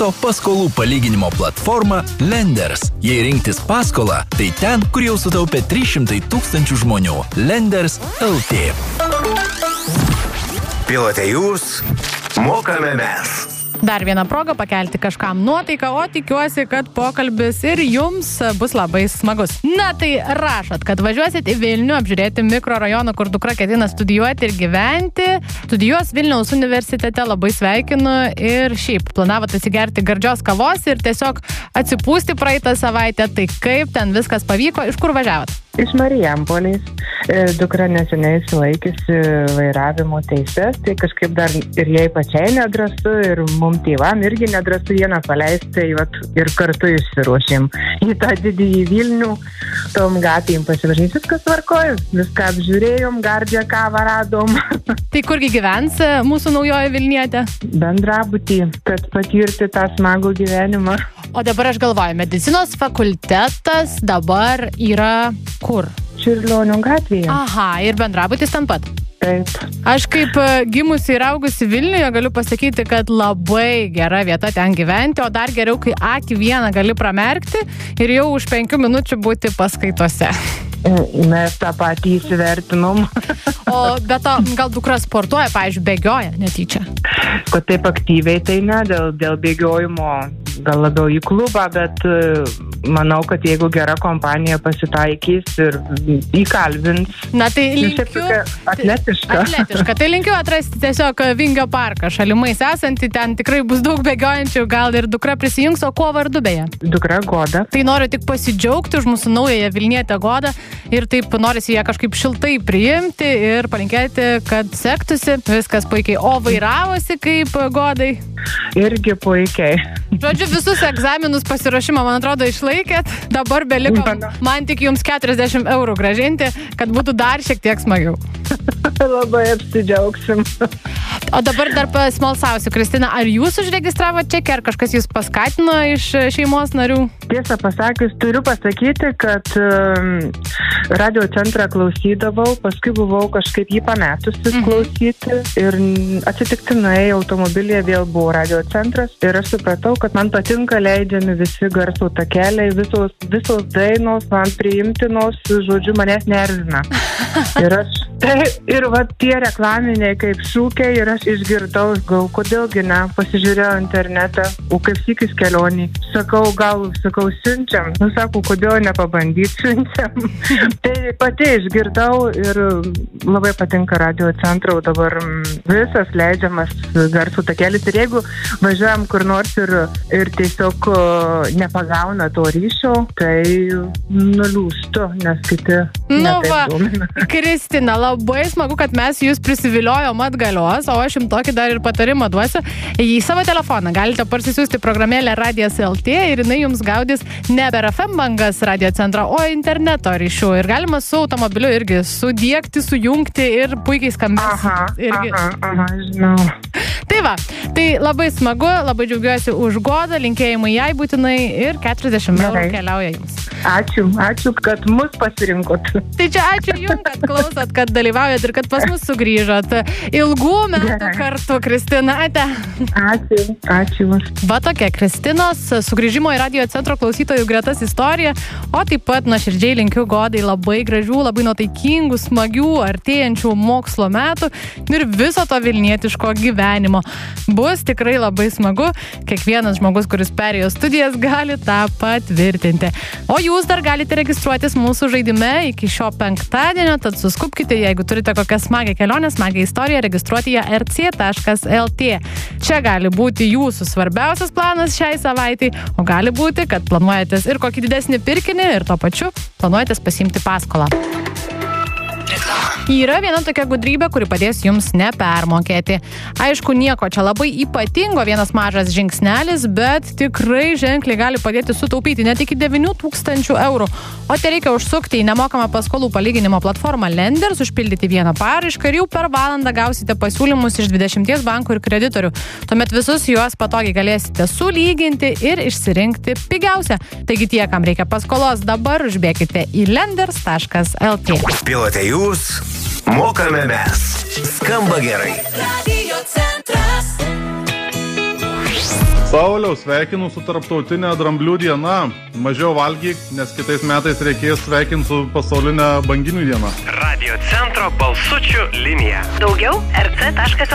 Būsto paskolų palyginimo platforma Lenders. Jei rinktis paskolą, tai ten, kur jau sutaupė 300 000 žmonių. Lenders LT. Pilote jūs, mokame mes. Dar viena proga pakelti kažkam nuotaiką, o tikiuosi, kad pokalbis ir jums bus labai smagus. Na tai rašot, kad važiuosit į Vilnių apžiūrėti mikrorajoną, kur dukra ketina studijuoti ir gyventi. Studijuos Vilniaus universitete, labai sveikinu, ir šiaip planavot atsigerti gardžios kavos ir tiesiog atsipūsti praeitą savaitę. Tai kaip ten viskas pavyko, iš kur važiavot? Iš Marijampolės. Dukra neseniai sulaikiusi vairavimo teises, tai kažkaip dar ir jai pačiai nedrąsu, ir mum tėvam irgi nedrąsu vieną paleisti, tai vat ir kartu išsiruošėm į tą didįjį Vilnių, tom gatvėm pasivažinėti. Viskas tvarkojo, viską apžiūrėjom, gardžią kavą radom. Tai kurgi gyvens mūsų naujoji Vilnietė? Bendrabutį, kad patirti tą smagų gyvenimą. O dabar aš galvoju, medicinos fakultetas dabar yra kur? Čiurlionio gatvėje. Aha, ir bendrabutis ten pat. Taip. Aš kaip gimusi ir augusi Vilniuje galiu pasakyti, kad labai gera vieta ten gyventi, o dar geriau, kai akį vieną gali pramerkti ir jau už 5 minučių būti paskaitose. Mes tą patį įsivertinom. O be to, gal dukra sportuoja, pavyzdžiui, bėgioja netyčia? Kad taip aktyviai, tai ne, dėl bėgiojimo gal labiau į klubą, bet manau, kad jeigu gera kompanija pasitaikys ir įkalbins. Na tai linkiu... Atletiška. Tai linkiu atrasti tiesiog Vingio parką šalimais esantį, ten tikrai bus daug bėgiojančių, gal ir dukra prisijungs, o kuo vardu beje? Dukra Goda. Tai noriu tik pasidžiaugti už mūsų naująją Vilnietę Godą ir taip norisi ją kažkaip šiltai priimti ir palinkėti, kad sektųsi viskas puikiai. O vairavosi kaip Godai? Irgi puikiai. Žodžiu, visus egzaminus pasiruošimą, man atrodo, išlaikėt. Dabar beliko man tik jums 40 eurų grąžinti, kad būtų dar šiek tiek smagiau. Labai apsidžiaugsim. O dabar dar pasmalsausiu, Kristina, ar jūs užregistravo čekį, ar kažkas jūs paskatino iš šeimos narių? Tiesą pasakius, turiu pasakyti, kad radio centrą klausydavau, paskui buvau kažkaip jį pametusi klausyti ir atsitiktinai automobilyje vėl buvo radio centras ir aš supratau, kad man patinka leidžiami visi garsų takeliai, visos dainos man priimtinos, žodžiu, manęs nervina. Ir va tie reklaminiai kaip šūkiai ir aš išgirdau, gal kodėlgi ne, pasižiūrėjau internetą, o kaip sykis kelionį. Sakau, siunčiam. Sako, kodėl nepabandyti, siunčiam. Tai pati išgirdau ir labai patinka radio centro, dabar visas leidžiamas garsų takelis. Ir jeigu važiuojam kur nors ir tiesiog nepagauna to ryšio, tai nuliūstu, nes kiti netaip domina. Kristina, labai smagu, kad mes jūs prisiviliojom atgalios, o aš jums tokį dar ir patarimą duosiu. Į savo telefoną galite parsisiųsti programėlę Radijas LT ir jinai jums gaudys nebe FM bangas radio centro, o interneto ryšių. Ir galima su automobiliu irgi sudiegti, sujungti ir puikiai skambės. Aha, žinau. Tai va, tai labai smagu, labai džiaugiuosi už Godą, linkėjimai jai būtinai ir 40 eurų keliauja jums. Ačiū, kad mus pasirinkot. Tai čia ačiū jums, kad klausot, kad dalyvaujat ir kad pas mus sugrįžot. Ilgų metų kartu, Kristina, ate. Ačiū. Va tokia Kristinos sugrįžimo į radio centro klausytojų gretas istorija, o taip pat nuoširdžiai linkiu Godai labai gražių, labai nuotaikingų, smagių, artėjančių mokslo metų ir viso to vilnietiško gyvenimo. Bus tikrai labai smagu. Kiekvienas žmogus, kuris perėjo studijas, gali tą patvirtinti. O jūs dar galite registruotis mūsų žaidime iki šio penktadienio, tad suskubkite, jeigu turite kokią smagią kelionę, smagią istoriją, registruoti ją rc.lt. Čia gali būti jūsų svarbiausias planas šiai savaitai, o gali būti, kad planuojatės ir kokį didesnį pirkinį ir tuo pačiu planuojatės pasiimti paskolą. Yra viena tokia gudrybė, kuri padės jums nepermokėti. Aišku, nieko čia labai ypatingo, vienas mažas žingsnelis, bet tikrai ženkliai gali padėti sutaupyti net iki 9 000 eurų. O tai reikia užsukti į nemokamą paskolų palyginimo platformą Lenders, užpildyti vieną paraišką ir jau per valandą gausite pasiūlymus iš 20 bankų ir kreditorių. Tuomet visus juos patogiai galėsite sulyginti ir išsirinkti pigiausią. Taigi tie, kam reikia paskolos, dabar užbėkite į lenders.lt. Pilote jūs, mokame mes. Skamba gerai. Radio centras. Sauliau, sveikinu su tarptautinė dramblių diena. Mažiau valgyk, nes kitais metais reikės sveikinti su pasaulinė banginių diena. Radio centro balsučių linija. Daugiau rc.lt